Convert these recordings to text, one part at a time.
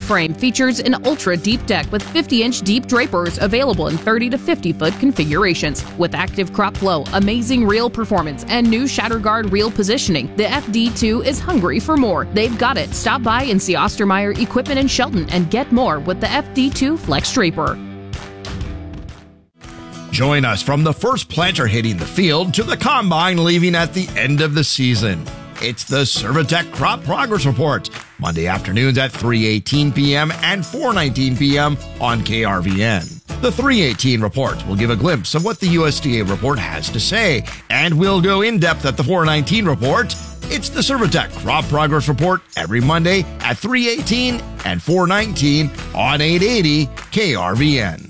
frame features an ultra-deep deck with 50-inch deep drapers available in 30 to 50-foot configurations. With active crop flow, amazing reel performance, and new Shatterguard reel positioning, the FD2 is hungry for more. They've got it. Stop by and see Ostermeyer Equipment in Shelton and get more with the FD2 Flex Draper. Join us from the first planter hitting the field to the combine leaving at the end of the season. It's the Servitech Crop Progress Report, Monday afternoons at 3:18 p.m. and 4:19 p.m. on KRVN. The 3:18 report will give a glimpse of what the USDA report has to say, and we'll go in depth at the 4:19 report. It's the Servitech Crop Progress Report every Monday at 3:18 and 4:19 on 880 KRVN.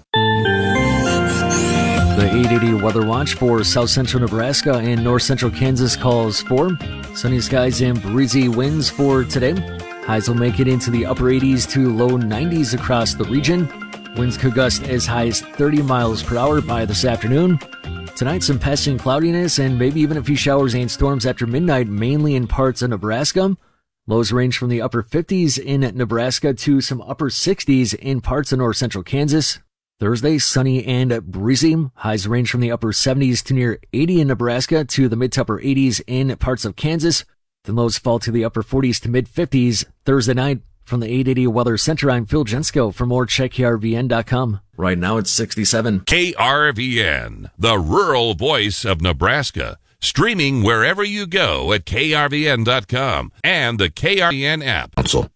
The 880 Weather Watch for south central Nebraska and north central Kansas calls for sunny skies and breezy winds for today. Highs will make it into the upper 80s to low 90s across the region. Winds could gust as high as 30 miles per hour by this afternoon. Tonight, some passing cloudiness and maybe even a few showers and storms after midnight, mainly in parts of Nebraska. Lows range from the upper 50s in Nebraska to some upper 60s in parts of north central Kansas. Thursday, sunny and breezy. Highs range from the upper 70s to near 80 in Nebraska to the mid to upper 80s in parts of Kansas. Then lows fall to the upper 40s to mid 50s Thursday night. From the 880 Weather Center, I'm Phil Jensko. For more, check KRVN.com. Right now it's 67. KRVN, the rural voice of Nebraska. Streaming wherever you go at KRVN.com and the KRVN app. Council.